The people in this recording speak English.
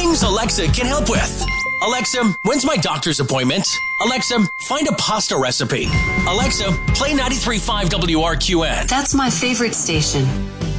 Things Alexa can help with. Alexa, when's my doctor's appointment? Alexa, find a pasta recipe. Alexa, play 93.5 WRQN. That's my favorite station.